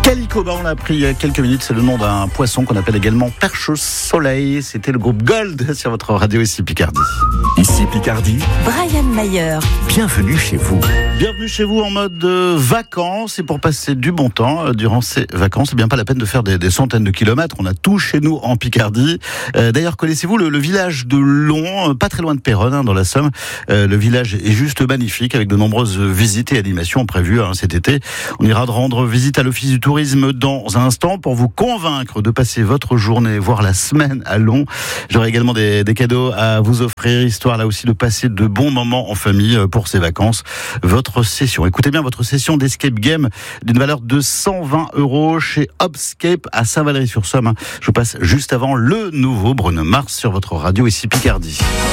Calico, on l'a appris il y a quelques minutes, c'est le nom d'un poisson qu'on appelle également perche soleil. C'était le groupe Gold sur votre radio ici Picardie. Ici Picardie, Brian Mayer. Bienvenue chez vous. Bienvenue chez vous en mode vacances et pour passer du bon temps durant ces vacances, c'est bien pas la peine de faire des centaines de kilomètres. On a tout chez nous en Picardie. D'ailleurs, connaissez-vous le village de Long, pas très loin de Péronne, dans la Somme. Le village est juste magnifique avec de nombreuses visites et animations prévues cet été. On ira rendre visite à l'Office du tourisme dans un instant pour vous convaincre de passer votre journée, voire la semaine à Long. J'aurai également des cadeaux à vous offrir, histoire là aussi de passer de bons moments en famille pour ces vacances. Votre session, écoutez bien, votre session d'escape game d'une valeur de 120 € chez Hopscape à Saint-Valery-sur-Somme. Je vous passe juste avant le nouveau Bruno Mars sur votre radio ici Picardie.